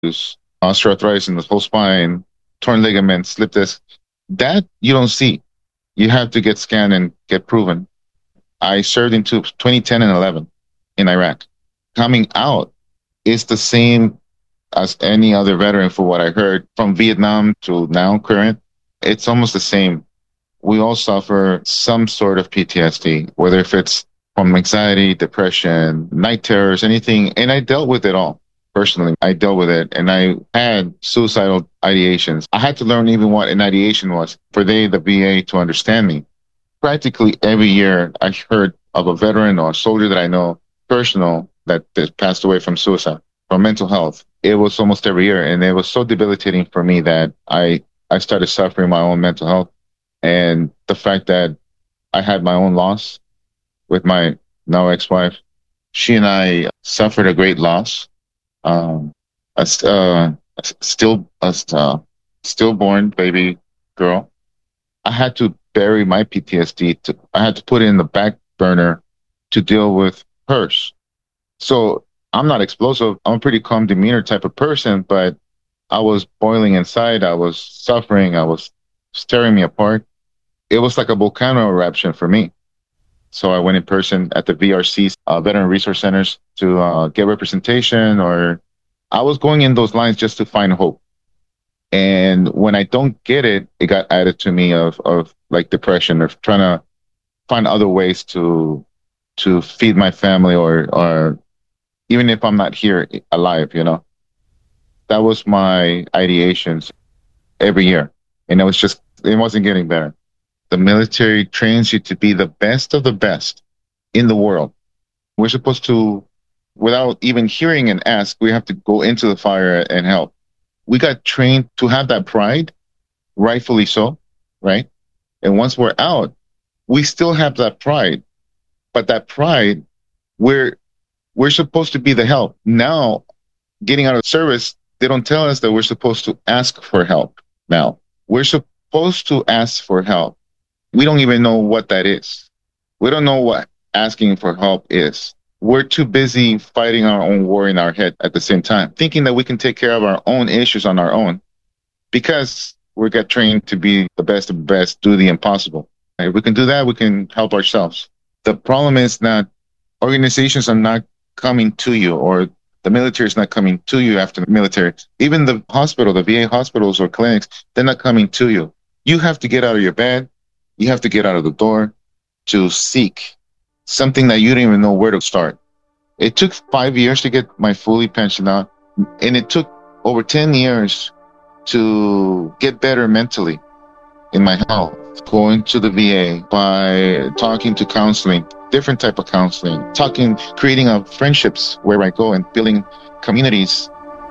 osteoarthritis in the whole spine, torn ligaments, slip disc. That you don't see. You have to get scanned and get proven. I served in 2010 and 11 in Iraq. Coming out is the same as any other veteran for what I heard from Vietnam to now current. It's almost the same. We all suffer some sort of PTSD, whether if it's from anxiety, depression, night terrors, anything. And I dealt with it all. Personally, I dealt with it and I had suicidal ideations. I had to learn even what an ideation was for the VA to understand me. Practically every year I heard of a veteran or a soldier that I know personal that passed away from suicide, from mental health. It was almost every year. And it was so debilitating for me that I started suffering my own mental health. And the fact that I had my own loss with my now ex-wife, she and I suffered a great loss. A stillborn baby girl. I had to bury my PTSD. I had to put it in the back burner to deal with hers. So I'm not explosive. I'm a pretty calm demeanor type of person, but I was boiling inside. I was suffering. I was tearing me apart. It was like a volcano eruption for me. So I went in person at the VRCs, Veteran Resource Centers, to get representation, or I was going in those lines just to find hope. And when I don't get it, it got added to me of like depression or trying to find other ways to feed my family or even if I'm not here alive, you know. That was my ideations every year. And it wasn't getting better. The military trains you to be the best of the best in the world. We're supposed to, without even hearing an ask, we have to go into the fire and help. We got trained to have that pride, rightfully so, right? And once we're out, we still have that pride. But that pride, we're supposed to be the help. Now, getting out of service, they don't tell us that we're supposed to ask for help. Now, we're supposed to ask for help. We don't even know what that is. We don't know what asking for help is. We're too busy fighting our own war in our head at the same time, thinking that we can take care of our own issues on our own because we got trained to be the best of the best, do the impossible. If we can do that, we can help ourselves. The problem is that organizations are not coming to you, or the military is not coming to you after the military. Even the hospital, the VA hospitals or clinics, they're not coming to you. You have to get out of your bed. You have to get out of the door to seek something that you don't even know where to start. It took 5 years to get my fully pension out, and it took over 10 years to get better mentally in my health. Going to the VA by talking to counseling, different type of counseling, creating friendships where I go and building communities.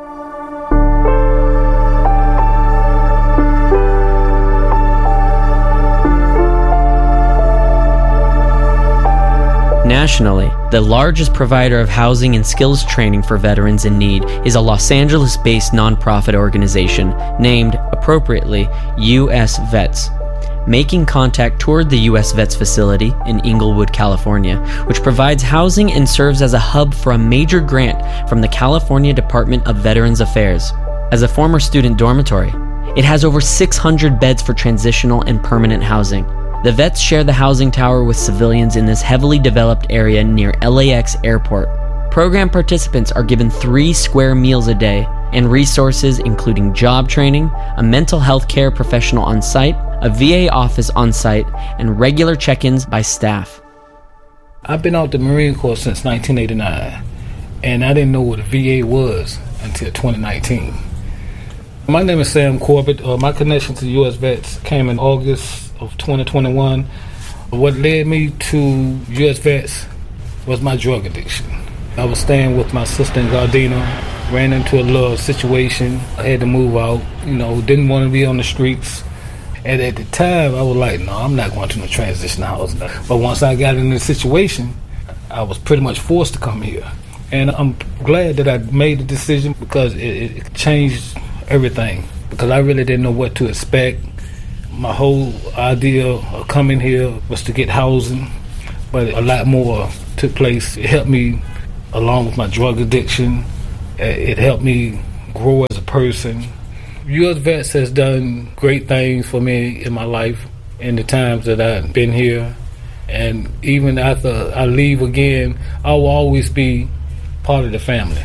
Nationally, the largest provider of housing and skills training for veterans in need is a Los Angeles-based nonprofit organization named, appropriately, U.S. Vets. Making Contact toured the U.S. Vets facility in Inglewood, California, which provides housing and serves as a hub for a major grant from the California Department of Veterans Affairs. As a former student dormitory, it has over 600 beds for transitional and permanent housing. The vets share the housing tower with civilians in this heavily developed area near LAX Airport. Program participants are given 3 square meals a day and resources including job training, a mental health care professional on site, a VA office on site, and regular check-ins by staff. I've been out the Marine Corps since 1989, and I didn't know what a VA was until 2019. My name is Sam Corbett. My connection to U.S. Vets came in August of 2021. What led me to U.S. Vets was my drug addiction. I was staying with my sister in Gardena, ran into a little situation. I had to move out, didn't want to be on the streets. And at the time, I was like, no, I'm not going to no transition house. But once I got in the situation, I was pretty much forced to come here. And I'm glad that I made the decision because it changed everything. Because I really didn't know what to expect. My whole idea of coming here was to get housing, but a lot more took place. It helped me along with my drug addiction. It helped me, grow as a person. U.S. Vets has done great things for me in my life in the times that I've been here. And even after I leave again, I will always be part of the family.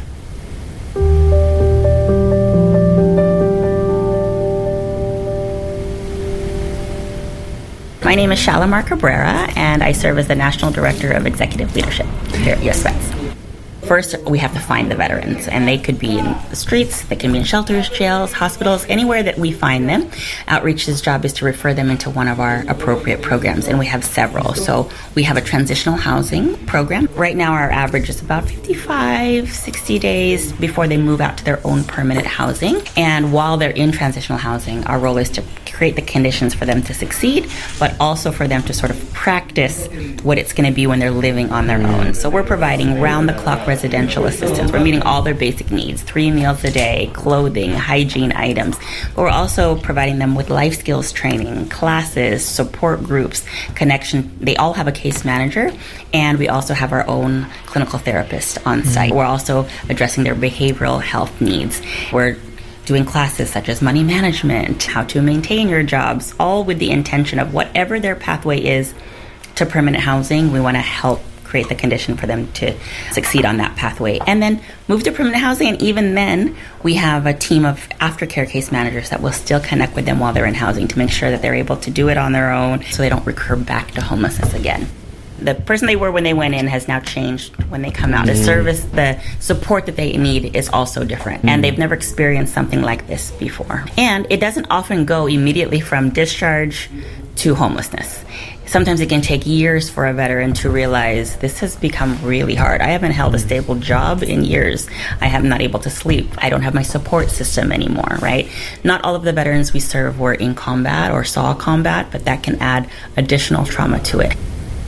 My name is Shalimar Cabrera, and I serve as the National Director of Executive Leadership here at U.S. Vets. First, we have to find the veterans, and they could be in the streets, they can be in shelters, jails, hospitals, anywhere that we find them. Outreach's job is to refer them into one of our appropriate programs, and we have several. So we have a transitional housing program. Right now, our average is about 55, 60 days before they move out to their own permanent housing. And while they're in transitional housing, our role is to create the conditions for them to succeed, but also for them to sort of practice what it's going to be when they're living on their own. So we're providing round-the-clock residential assistance. We're meeting all their basic needs, 3 meals a day, clothing, hygiene items. But we're also providing them with life skills training, classes, support groups, connection. They all have a case manager, and we also have our own clinical therapist on site. We're also addressing their behavioral health needs. We're doing classes such as money management, how to maintain your jobs, all with the intention of whatever their pathway is to permanent housing, we want to help create the condition for them to succeed on that pathway. And then move to permanent housing, and even then, we have a team of aftercare case managers that will still connect with them while they're in housing to make sure that they're able to do it on their own so they don't recur back to homelessness again. The person they were when they went in has now changed when they come out. The support that they need is also different. And they've never experienced something like this before. And it doesn't often go immediately from discharge to homelessness. Sometimes it can take years for a veteran to realize this has become really hard. I haven't held a stable job in years. I am not able to sleep. I don't have my support system anymore, right? Not all of the veterans we serve were in combat or saw combat, but that can add additional trauma to it.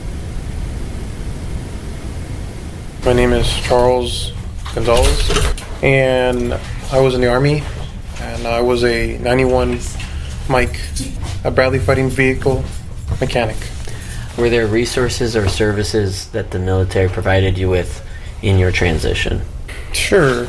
My name is Charles Gonzalez, and I was in the Army, and I was a 91 Mike, a Bradley fighting vehicle mechanic. Were there resources or services that the military provided you with in your transition? Sure.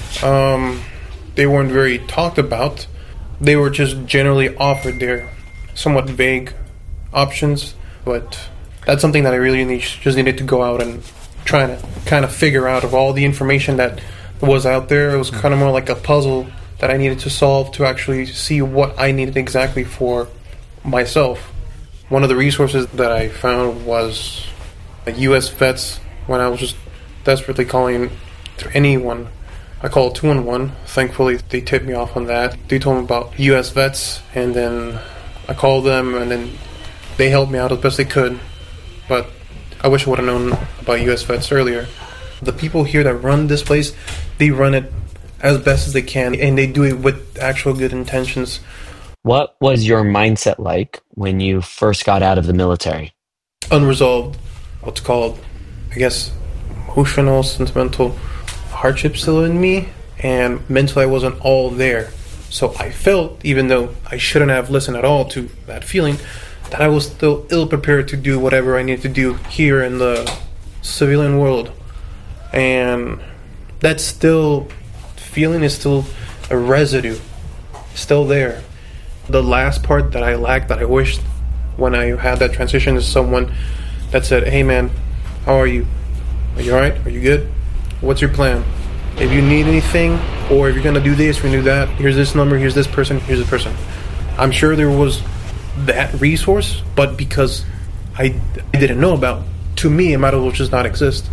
They weren't very talked about. They were just generally offered. They're somewhat vague options, but that's something that I really just needed to go out and try to kind of figure out of all the information that was out there. It was kind of more like a puzzle that I needed to solve to actually see what I needed exactly for myself. One of the resources that I found was U.S. Vets. When I was just desperately calling anyone, I called 211. Thankfully, they tipped me off on that. They told me about U.S. Vets, and then I called them, and then they helped me out as best they could. But I wish I would have known about U.S. Vets earlier. The people here that run this place, they run it as best as they can, and they do it with actual good intentions. What was your mindset like when you first got out of the military? Unresolved, what's called, I guess, emotional, sentimental hardship still in me, and mentally I wasn't all there. So I felt, even though I shouldn't have listened at all to that feeling, that I was still ill-prepared to do whatever I needed to do here in the civilian world. And that feeling is still a residue, still there. The last part that I lacked, that I wished when I had that transition, is someone that said, "Hey man, how are you? Are you alright? Are you good? What's your plan? If you need anything, or if you're going to do this, we're going to do that, here's this number, here's this person, here's this person." I'm sure there was that resource, but because I didn't know about, to me, it might as well just not exist.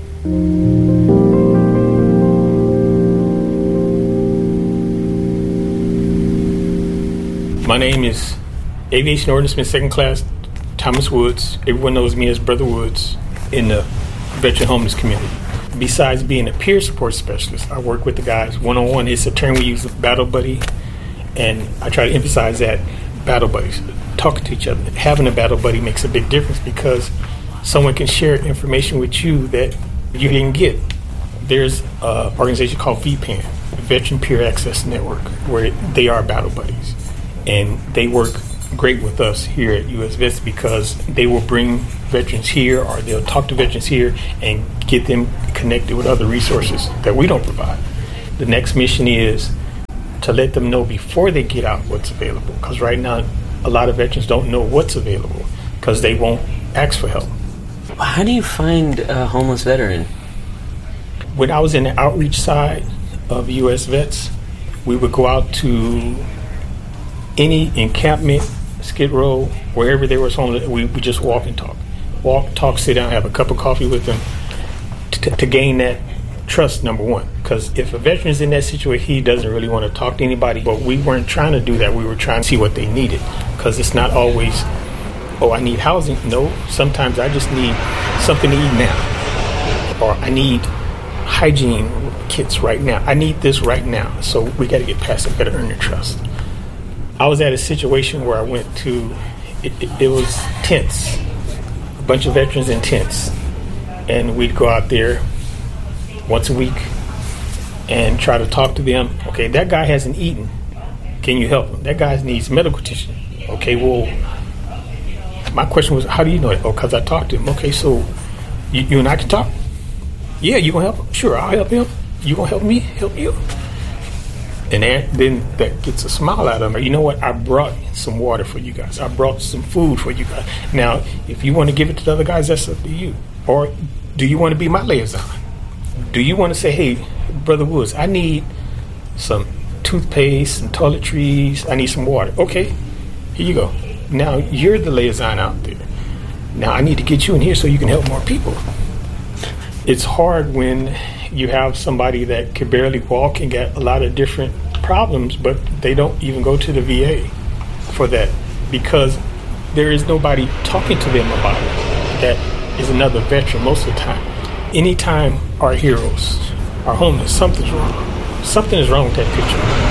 My name is Aviation Ordnance Second Class Thomas Woods. Everyone knows me as Brother Woods in the veteran homeless community. Besides being a peer support specialist, I work with the guys one-on-one. It's a term we use, battle buddy, and I try to emphasize that battle buddies, talking to each other. Having a battle buddy makes a big difference because someone can share information with you that you didn't get. There's an organization called VPAN, Veteran Peer Access Network, where they are battle buddies. And they work great with us here at U.S. Vets because they will bring veterans here, or they'll talk to veterans here and get them connected with other resources that we don't provide. The next mission is to let them know before they get out what's available. Because right now, a lot of veterans don't know what's available because they won't ask for help. How do you find a homeless veteran? When I was in the outreach side of U.S. Vets, we would go out to any encampment, Skid Row, wherever there was homeless. We would just walk and talk. Walk, talk, sit down, have a cup of coffee with them to gain that trust, number one. Because if a veteran is in that situation, he doesn't really want to talk to anybody. But we weren't trying to do that. We were trying to see what they needed. Because it's not always, oh, I need housing. No, sometimes I just need something to eat now. Or I need hygiene kits right now. I need this right now. So we got to get past it, better earn your trust. I was at a situation where I went to, it was tents, a bunch of veterans in tents. And we'd go out there once a week and try to talk to them. Okay, that guy hasn't eaten. Can you help him? That guy needs medical attention. Okay, well, my question was, how do you know that? Oh, because I talked to him. Okay, so you and I can talk? Yeah, you gonna help him? Sure, I'll help him. You gonna help me? Help you? And then that gets a smile out of him. You know what? I brought some water for you guys. I brought some food for you guys. Now, if you want to give it to the other guys, that's up to you. Or do you want to be my liaison? Do you want to say, hey, Brother Woods, I need some toothpaste, some toiletries, I need some water. Okay, here you go. Now you're the liaison out there. Now I need to get you in here so you can help more people. It's hard when you have somebody that can barely walk and got a lot of different problems, but they don't even go to the VA for that because there is nobody talking to them about it. That is another veteran most of the time. Anytime our heroes are homeless, something's wrong. Something is wrong with that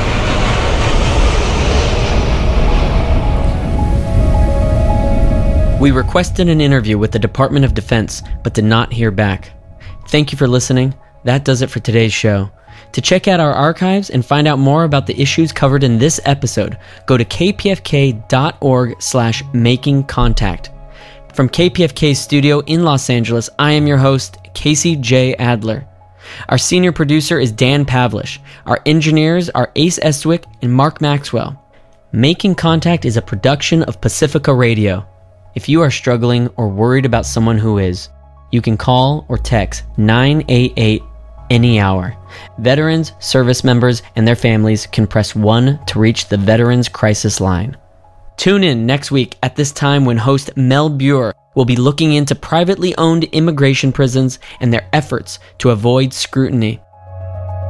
picture. We requested an interview with the Department of Defense, but did not hear back. Thank you for listening. That does it for today's show. To check out our archives and find out more about the issues covered in this episode, go to kpfk.org/makingcontact. From KPFK's studio in Los Angeles, I am your host, Casey J. Adler. Our senior producer is Dan Pavlish. Our engineers are Ace Estwick and Mark Maxwell. Making Contact is a production of Pacifica Radio. If you are struggling or worried about someone who is, you can call or text 988 any hour. Veterans, service members, and their families can press 1 to reach the Veterans Crisis Line. Tune in next week at this time when host Mel Buer will be looking into privately owned immigration prisons and their efforts to avoid scrutiny.